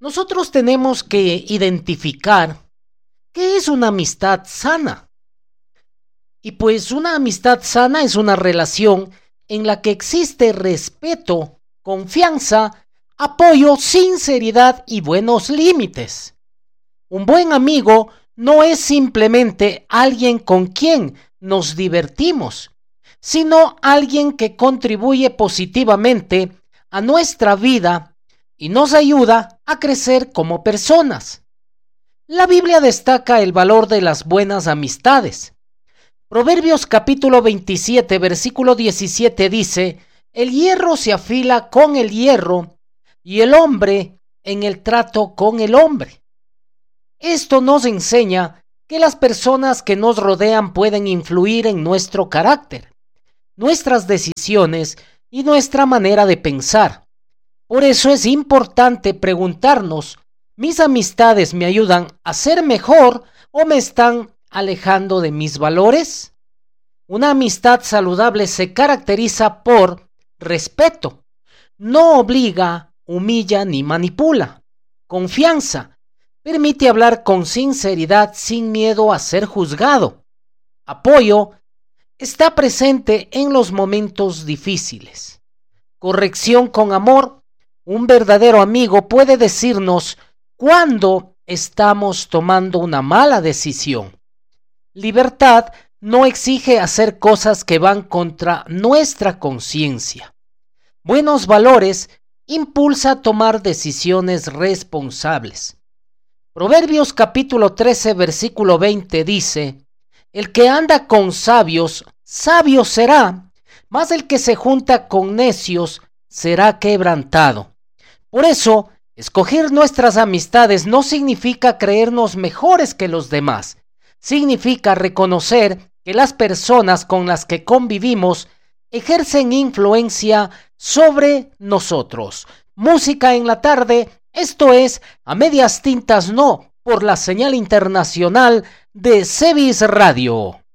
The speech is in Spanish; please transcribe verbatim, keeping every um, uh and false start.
nosotros tenemos que identificar qué es una amistad sana. Y pues una amistad sana es una relación en la que existe respeto, confianza, apoyo, sinceridad y buenos límites. Un buen amigo no es simplemente alguien con quien nos divertimos, sino alguien que contribuye positivamente a nuestra vida y nos ayuda a crecer como personas. La Biblia destaca el valor de las buenas amistades. Proverbios capítulo veintisiete, versículo diecisiete dice: el hierro se afila con el hierro y el hombre en el trato con el hombre. Esto nos enseña que las personas que nos rodean pueden influir en nuestro carácter, nuestras decisiones y nuestra manera de pensar. Por eso es importante preguntarnos: ¿mis amistades me ayudan a ser mejor o me están alejando de mis valores? Una amistad saludable se caracteriza por respeto, no obliga, humilla ni manipula. Confianza, permite hablar con sinceridad sin miedo a ser juzgado. Apoyo, está presente en los momentos difíciles. Corrección con amor, un verdadero amigo puede decirnos cuando estamos tomando una mala decisión. Libertad no exige hacer cosas que van contra nuestra conciencia. Buenos valores impulsa a tomar decisiones responsables. Proverbios capítulo trece, versículo veinte dice: el que anda con sabios, sabio será, mas el que se junta con necios será quebrantado. Por eso, escoger nuestras amistades no significa creernos mejores que los demás. Significa reconocer que las personas con las que convivimos ejercen influencia sobre nosotros. Música en la tarde, esto es A Medias Tintas No, por la señal internacional de Cebis Radio.